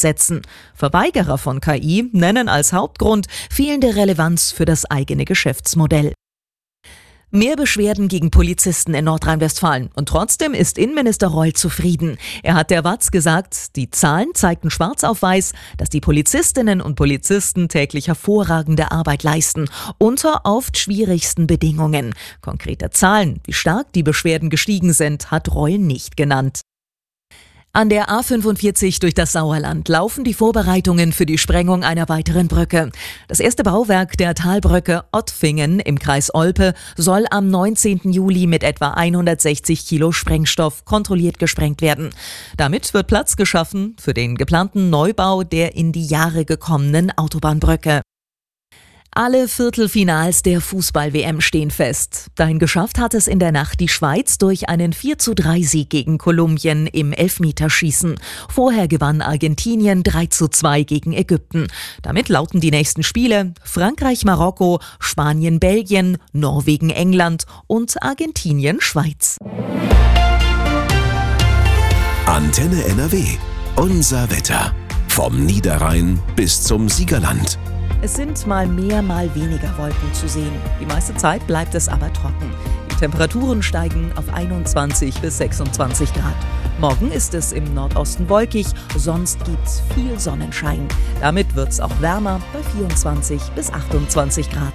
setzen. Verweigerer von KI nennen als Hauptgrund fehlende Relevanz für das eigene Geschäftsmodell. Mehr Beschwerden gegen Polizisten in Nordrhein-Westfalen. Und trotzdem ist Innenminister Reul zufrieden. Er hat der WAZ gesagt, die Zahlen zeigten schwarz auf weiß, dass die Polizistinnen und Polizisten täglich hervorragende Arbeit leisten, unter oft schwierigsten Bedingungen. Konkrete Zahlen, wie stark die Beschwerden gestiegen sind, hat Reul nicht genannt. An der A45 durch das Sauerland laufen die Vorbereitungen für die Sprengung einer weiteren Brücke. Das erste Bauwerk der Talbrücke Ottfingen im Kreis Olpe soll am 19. Juli mit etwa 160 Kilo Sprengstoff kontrolliert gesprengt werden. Damit wird Platz geschaffen für den geplanten Neubau der in die Jahre gekommenen Autobahnbrücke. Alle Viertelfinals der Fußball-WM stehen fest. Dahin geschafft hat es in der Nacht die Schweiz durch einen 4:3-Sieg gegen Kolumbien im Elfmeterschießen. Vorher gewann Argentinien 3:2 gegen Ägypten. Damit lauten die nächsten Spiele Frankreich-Marokko, Spanien-Belgien, Norwegen-England und Argentinien-Schweiz. Antenne NRW. Unser Wetter. Vom Niederrhein bis zum Siegerland. Es sind mal mehr, mal weniger Wolken zu sehen. Die meiste Zeit bleibt es aber trocken. Die Temperaturen steigen auf 21 bis 26 Grad. Morgen ist es im Nordosten wolkig, sonst gibt's viel Sonnenschein. Damit wird's auch wärmer bei 24 bis 28 Grad.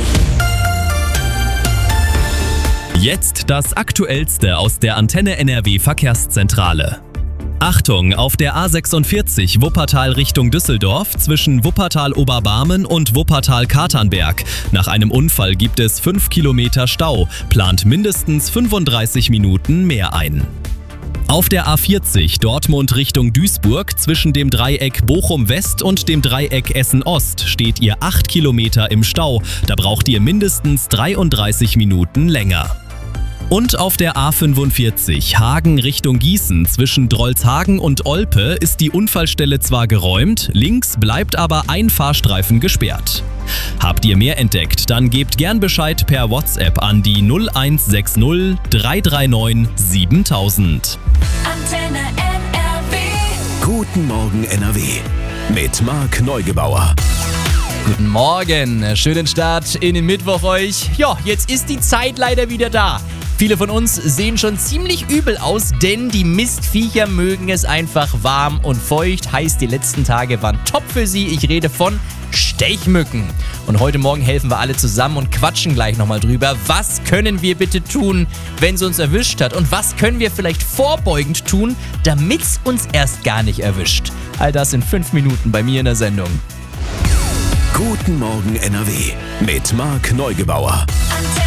Jetzt das Aktuellste aus der Antenne NRW Verkehrszentrale. Achtung, auf der A46 Wuppertal Richtung Düsseldorf zwischen Wuppertal-Oberbarmen und Wuppertal-Katernberg. Nach einem Unfall gibt es 5 Kilometer Stau, plant mindestens 35 Minuten mehr ein. Auf der A40 Dortmund Richtung Duisburg zwischen dem Dreieck Bochum-West und dem Dreieck Essen-Ost steht ihr 8 Kilometer im Stau. Da braucht ihr mindestens 33 Minuten länger. Und auf der A45 Hagen Richtung Gießen zwischen Drolshagen und Olpe ist die Unfallstelle zwar geräumt, links bleibt aber ein Fahrstreifen gesperrt. Habt ihr mehr entdeckt, dann gebt gern Bescheid per WhatsApp an die 0160 339 7000. Antenne NRW. Guten Morgen NRW. Mit Marc Neugebauer. Guten Morgen, schönen Start in den Mittwoch euch. Ja, jetzt ist die Zeit leider wieder da. Viele von uns sehen schon ziemlich übel aus, denn die Mistviecher mögen es einfach warm und feucht. Heißt, die letzten Tage waren top für sie. Ich rede von Stechmücken. Und heute Morgen helfen wir alle zusammen und quatschen gleich nochmal drüber. Was können wir bitte tun, wenn es uns erwischt hat? Und was können wir vielleicht vorbeugend tun, damit es uns erst gar nicht erwischt? All das in 5 Minuten bei mir in der Sendung. Guten Morgen NRW mit Marc Neugebauer.